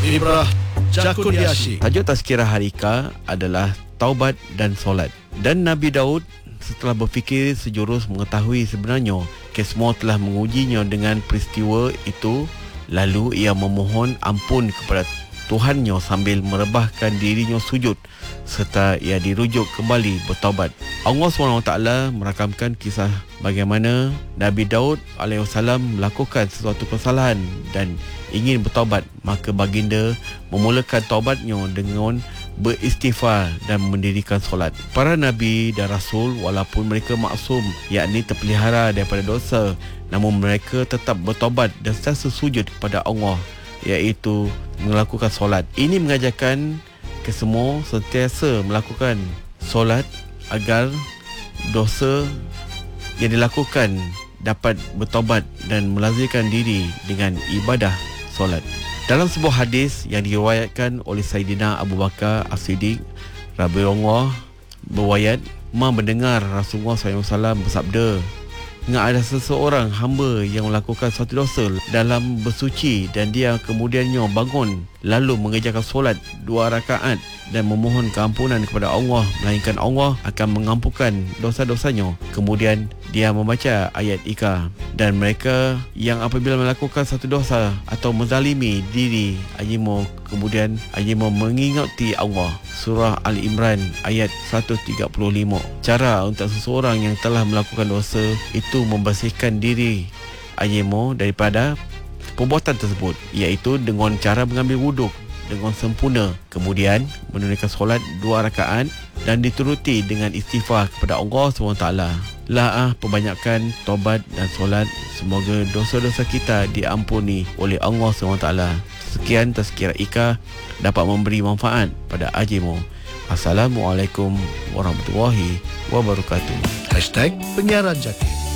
Ibrah Jakudiashi. Tajuk tazkirah Harika adalah taubat dan solat. Dan Nabi Daud setelah berfikir sejurus mengetahui sebenarnya Kesmo telah mengujinya dengan peristiwa itu, lalu ia memohon ampun kepada Tuhannya sambil merebahkan dirinya sujud serta ia dirujuk kembali bertaubat. Allah SWT merakamkan kisah bagaimana Nabi Daud AS melakukan sesuatu kesalahan dan ingin bertaubat, maka baginda memulakan taubatnya dengan beristighfar dan mendirikan solat. Para Nabi dan Rasul walaupun mereka maksum, yakni terpelihara daripada dosa, namun mereka tetap bertaubat dan sentiasa sujud kepada Allah, iaitu melakukan solat. Ini mengajarkan kesemua sentiasa melakukan solat agar dosa yang dilakukan dapat bertaubat dan melazimkan diri dengan ibadah solat. Dalam sebuah hadis yang diriwayatkan oleh Sayyidina Abu Bakar As-Siddiq radhiyallahu berwayat, mendengar Rasulullah SAW bersabda, ada seseorang hamba yang melakukan suatu dosa dalam bersuci dan dia kemudiannya bangun lalu mengerjakan solat 2 rakaat dan memohon keampunan kepada Allah, melainkan Allah akan mengampunkan dosa-dosanya. Kemudian dia membaca ayat Ika, dan mereka yang apabila melakukan satu dosa atau menzalimi diri kemudian mengingati Allah. Surah Al-Imran ayat 135. Cara untuk seseorang yang telah melakukan dosa itu membersihkan diri daripada perbuatan tersebut, iaitu dengan cara mengambil wuduk dengan sempurna, kemudian menunaikan solat 2 rakaat dan dituruti dengan istighfar kepada Allah SWT. Perbanyakan taubat dan solat, semoga dosa-dosa kita diampuni oleh Allah SWT. Sekian tazkirah Ika, dapat memberi manfaat pada Ajimo. Assalamualaikum warahmatullahi wabarakatuh. #Penyiaran Jaki.